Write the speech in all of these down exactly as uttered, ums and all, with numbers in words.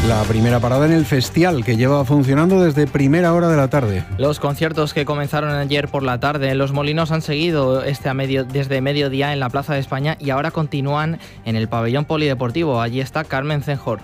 La primera parada en el Festial, que lleva funcionando desde primera hora de la tarde. Los conciertos que comenzaron ayer por la tarde en Los Molinos han seguido este a medio, desde mediodía en la Plaza de España y ahora continúan en el pabellón polideportivo. Allí está Carmen Cenjor.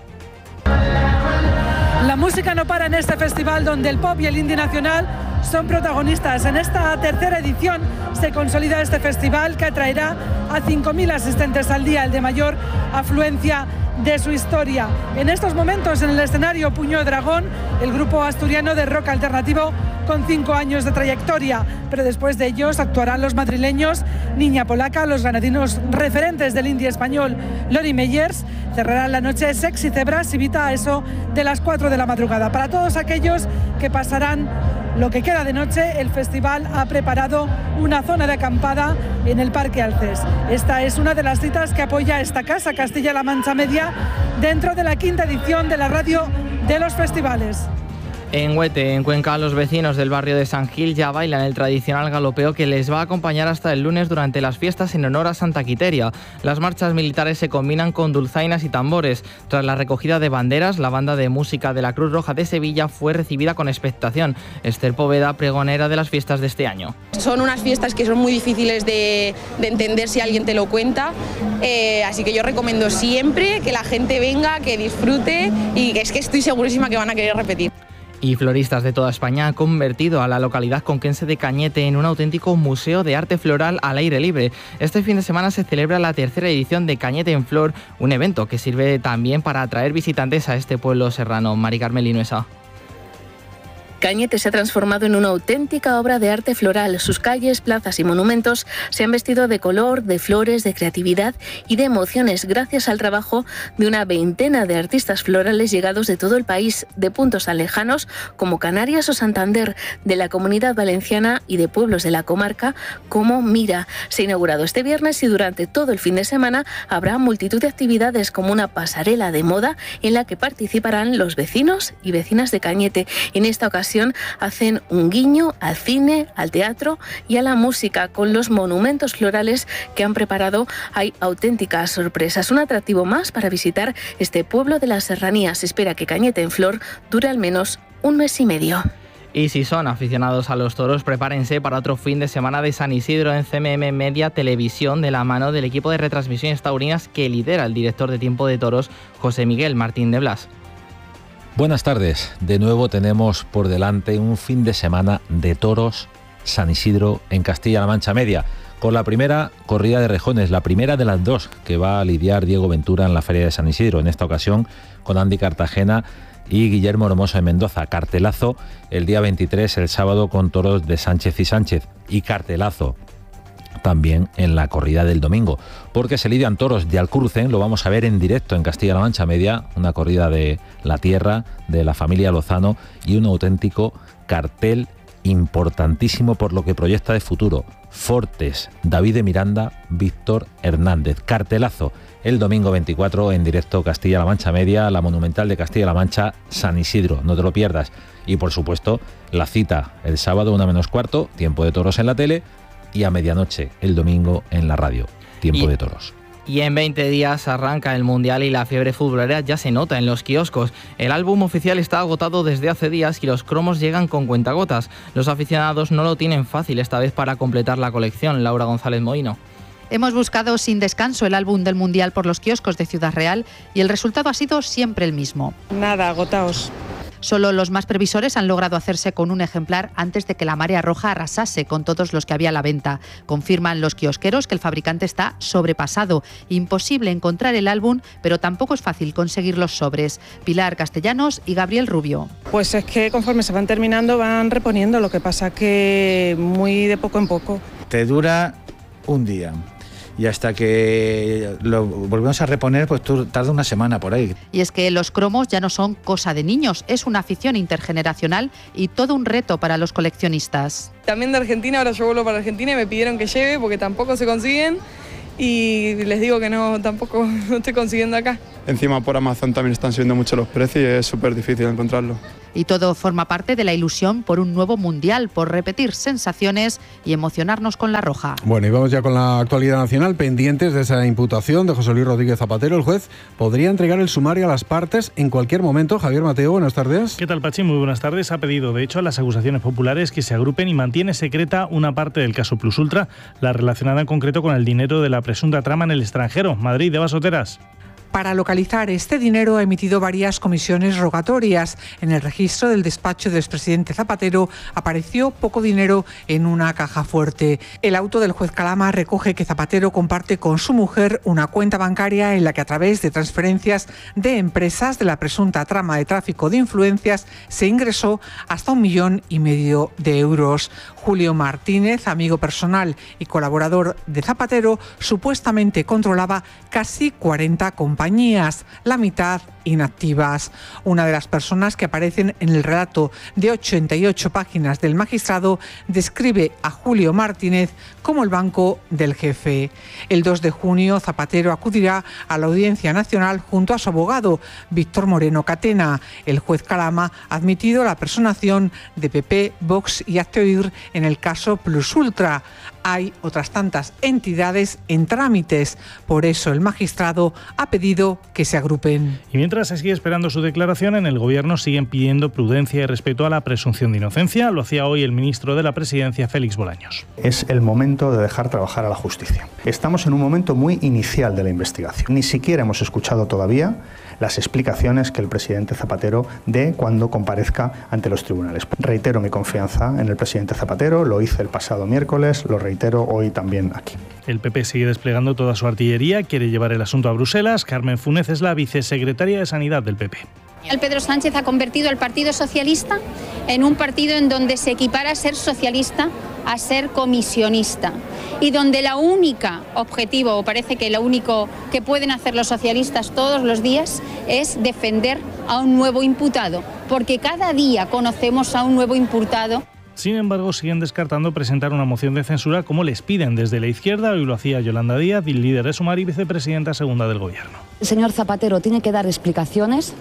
La música no para en este festival donde el pop y el indie nacional son protagonistas. En esta tercera edición se consolida este festival que atraerá a cinco mil asistentes al día, el de mayor afluencia de su historia. En estos momentos en el escenario Puño de Dragón, el grupo asturiano de rock alternativo con cinco años de trayectoria, pero después de ellos actuarán los madrileños Niña Polaca, los granadinos referentes del indie español Lori Meyers, cerrarán la noche Sexy Zebras y Vita a eso de las cuatro de la madrugada. Para todos aquellos que pasarán lo que queda de noche, el festival ha preparado una zona de acampada en el Parque Alcés. Esta es una de las citas que apoya esta casa, Castilla-La Mancha Media, dentro de la quinta edición de la Radio de los Festivales. En Huete, en Cuenca, los vecinos del barrio de San Gil ya bailan el tradicional galopeo que les va a acompañar hasta el lunes durante las fiestas en honor a Santa Quiteria. Las marchas militares se combinan con dulzainas y tambores. Tras la recogida de banderas, la banda de música de la Cruz Roja de Sevilla fue recibida con expectación. Esther Poveda, pregonera de las fiestas de este año. Son unas fiestas que son muy difíciles de, de entender si alguien te lo cuenta, eh, así que yo recomiendo siempre que la gente venga, que disfrute y que es que estoy segurísima que van a querer repetir. Y floristas de toda España han convertido a la localidad conquense de Cañete en un auténtico museo de arte floral al aire libre. Este fin de semana se celebra la tercera edición de Cañete en Flor, un evento que sirve también para atraer visitantes a este pueblo serrano. Mari Carmen Linuesa. Cañete se ha transformado en una auténtica obra de arte floral. Sus calles, plazas y monumentos se han vestido de color, de flores, de creatividad y de emociones gracias al trabajo de una veintena de artistas florales llegados de todo el país, de puntos tan lejanos como Canarias o Santander, de la Comunidad Valenciana y de pueblos de la comarca como Mira. Se ha inaugurado este viernes y durante todo el fin de semana habrá multitud de actividades como una pasarela de moda en la que participarán los vecinos y vecinas de Cañete. En esta ocasión hacen un guiño al cine, al teatro y a la música. Con los monumentos florales que han preparado hay auténticas sorpresas. Un atractivo más para visitar este pueblo de la serranía. Se espera que Cañete en Flor dure al menos un mes y medio. Y si son aficionados a los toros, prepárense para otro fin de semana de San Isidro en C M M Media Televisión de la mano del equipo de retransmisiones taurinas que lidera el director de Tiempo de Toros, José Miguel Martín de Blas. Buenas tardes. De nuevo tenemos por delante un fin de semana de toros San Isidro en Castilla-La Mancha Media, con la primera corrida de rejones, la primera de las dos que va a lidiar Diego Ventura en la Feria de San Isidro, en esta ocasión con Andy Cartagena y Guillermo Hermoso de Mendoza. Cartelazo el día veintitrés, el sábado, con toros de Sánchez y Sánchez, y cartelazo también en la corrida del domingo, porque se lidian toros de Alcrucen, lo vamos a ver en directo en Castilla-La Mancha Media, una corrida de la tierra, de la familia Lozano, y un auténtico cartel importantísimo por lo que proyecta de futuro. Fortes, David de Miranda, Víctor Hernández. Cartelazo el domingo veinticuatro en directo Castilla-La Mancha Media, la Monumental de Castilla-La Mancha, San Isidro, no te lo pierdas. Y por supuesto la cita el sábado una menos cuarto, Tiempo de Toros en la tele, y a medianoche el domingo en la radio, Tiempo y, de Toros. Y en veinte días arranca el Mundial y la fiebre futbolera ya se nota en los kioscos. El álbum oficial está agotado desde hace días y los cromos llegan con cuentagotas. Los aficionados no lo tienen fácil esta vez para completar la colección. Laura González Mohino. Hemos buscado sin descanso el álbum del Mundial por los kioscos de Ciudad Real y el resultado ha sido siempre el mismo. Nada, agotados. Solo los más previsores han logrado hacerse con un ejemplar antes de que la marea roja arrasase con todos los que había a la venta. Confirman los kiosqueros que el fabricante está sobrepasado. Imposible encontrar el álbum, pero tampoco es fácil conseguir los sobres. Pilar Castellanos y Gabriel Rubio. Pues es que conforme se van terminando van reponiendo, lo que pasa que muy de poco en poco. Te dura un día. Y hasta que lo volvemos a reponer, pues tú tarda una semana por ahí. Y es que los cromos ya no son cosa de niños, es una afición intergeneracional y todo un reto para los coleccionistas. También de Argentina, ahora yo vuelvo para Argentina y me pidieron que lleve porque tampoco se consiguen y les digo que no, tampoco no estoy consiguiendo acá. encima por Amazon también están subiendo mucho los precios y es súper difícil encontrarlo. Y todo forma parte de la ilusión por un nuevo mundial, por repetir sensaciones y emocionarnos con la roja. Bueno, y vamos ya con la actualidad nacional, pendientes de esa imputación de José Luis Rodríguez Zapatero. El juez podría entregar el sumario a las partes en cualquier momento. Javier Mateo, buenas tardes. ¿Qué tal, Pachi? Muy buenas tardes. Ha pedido, de hecho, a las acusaciones populares que se agrupen y mantiene secreta una parte del caso Plus Ultra, la relacionada en concreto con el dinero de la presunta trama en el extranjero. Madrid, Eva Soteras. Para localizar este dinero ha emitido varias comisiones rogatorias. En el registro del despacho del expresidente Zapatero apareció poco dinero en una caja fuerte. El auto del juez Calama recoge que Zapatero comparte con su mujer una cuenta bancaria en la que a través de transferencias de empresas de la presunta trama de tráfico de influencias se ingresó hasta un millón y medio de euros. Julio Martínez, amigo personal y colaborador de Zapatero, supuestamente controlaba casi cuarenta compañías, la mitad inactivas. Una de las personas que aparecen en el relato de ochenta y ocho páginas del magistrado describe a Julio Martínez como el banco del jefe. El dos de junio, Zapatero acudirá a la Audiencia Nacional junto a su abogado, Víctor Moreno Catena. El juez Calama ha admitido la personación de P P, Vox y Hazte Oír en el caso Plus Ultra. Hay otras tantas entidades en trámites. Por eso el magistrado ha pedido que se agrupen. Y mientras se sigue esperando su declaración, en el Gobierno siguen pidiendo prudencia y respeto a la presunción de inocencia. Lo hacía hoy el ministro de la Presidencia, Félix Bolaños. Es el momento de dejar trabajar a la justicia. Estamos en un momento muy inicial de la investigación. Ni siquiera hemos escuchado todavía las explicaciones que el presidente Zapatero dé cuando comparezca ante los tribunales. Reitero mi confianza en el presidente Zapatero, lo hice el pasado miércoles, lo reitero hoy también aquí. El P P sigue desplegando toda su artillería, quiere llevar el asunto a Bruselas. Carmen Funes es la vicesecretaria de Sanidad del P P. El Pedro Sánchez ha convertido al Partido Socialista en un partido en donde se equipara a ser socialista a ser comisionista y donde la única objetivo, o parece que lo único que pueden hacer los socialistas todos los días es defender a un nuevo imputado, porque cada día conocemos a un nuevo imputado. Sin embargo, siguen descartando presentar una moción de censura como les piden desde la izquierda. Hoy lo hacía Yolanda Díaz, líder de Sumar y vicepresidenta segunda del Gobierno. El señor Zapatero tiene que dar explicaciones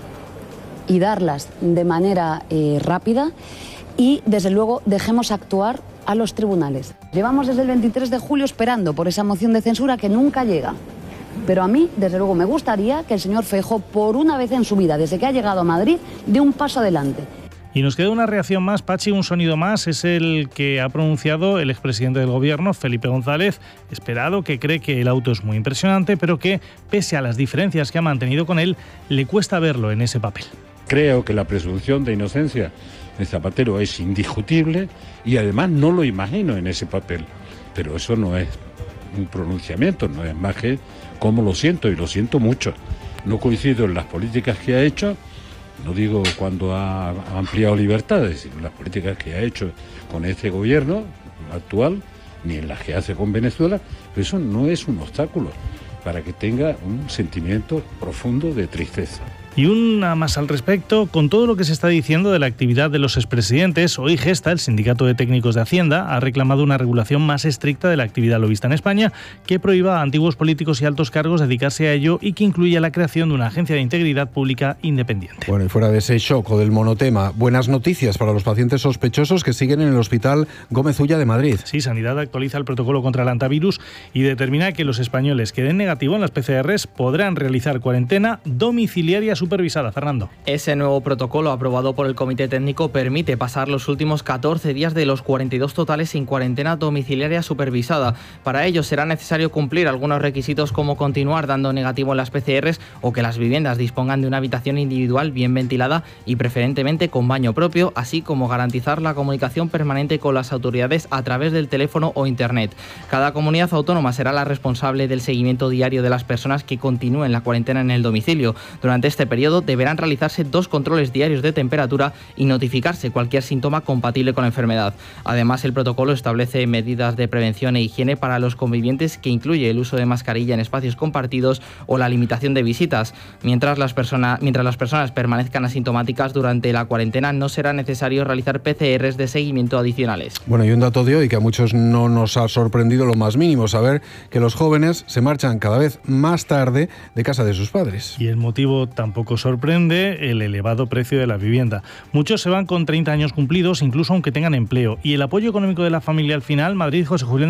y darlas de manera eh, rápida y, desde luego, dejemos actuar a los tribunales. Llevamos desde el veintitrés de julio esperando por esa moción de censura que nunca llega. Pero a mí, desde luego, me gustaría que el señor Feijóo, por una vez en su vida, desde que ha llegado a Madrid, dé un paso adelante. Y nos queda una reacción más, Pachi, un sonido más, es el que ha pronunciado el expresidente del Gobierno, Felipe González, esperado, que cree que el auto es muy impresionante, pero que, pese a las diferencias que ha mantenido con él, le cuesta verlo en ese papel. Creo que la presunción de inocencia de Zapatero es indiscutible y además no lo imagino en ese papel. Pero eso no es un pronunciamiento, no es más que cómo lo siento, y lo siento mucho. No coincido en las políticas que ha hecho, no digo cuando ha ampliado libertades, sino en las políticas que ha hecho con este gobierno actual, ni en las que hace con Venezuela, pero eso no es un obstáculo para que tenga un sentimiento profundo de tristeza. Y una más al respecto, con todo lo que se está diciendo de la actividad de los expresidentes, hoy Gesta, el Sindicato de Técnicos de Hacienda, ha reclamado una regulación más estricta de la actividad lobista en España, que prohíba a antiguos políticos y altos cargos dedicarse a ello y que incluya la creación de una agencia de integridad pública independiente. Bueno, y fuera de ese shock o del monotema, buenas noticias para los pacientes sospechosos que siguen en el Hospital Gómez Ulla de Madrid. Sí, Sanidad actualiza el protocolo contra el antivirus y determina que los españoles que den negativo en las P C Rs podrán realizar cuarentena domiciliaria supervisada. Fernando. Ese nuevo protocolo aprobado por el Comité Técnico permite pasar los últimos catorce días de los cuarenta y dos totales sin cuarentena domiciliaria supervisada. Para ello será necesario cumplir algunos requisitos como continuar dando negativo en las P C Rs o que las viviendas dispongan de una habitación individual bien ventilada y preferentemente con baño propio, así como garantizar la comunicación permanente con las autoridades a través del teléfono o internet. Cada comunidad autónoma será la responsable del seguimiento diario de las personas que continúen la cuarentena en el domicilio. Durante este periodo periodo deberán realizarse dos controles diarios de temperatura y notificarse cualquier síntoma compatible con la enfermedad. Además, el protocolo establece medidas de prevención e higiene para los convivientes, que incluye el uso de mascarilla en espacios compartidos o la limitación de visitas. Mientras las, persona, mientras las personas permanezcan asintomáticas durante la cuarentena, no será necesario realizar P C Rs de seguimiento adicionales. Bueno, y un dato de hoy que a muchos no nos ha sorprendido lo más mínimo, saber que los jóvenes se marchan cada vez más tarde de casa de sus padres. Y el motivo tampoco sorprende: el elevado precio de la vivienda. Muchos se van con treinta años cumplidos, incluso aunque tengan empleo. Y el apoyo económico de la familia al final, Madrid, José Julián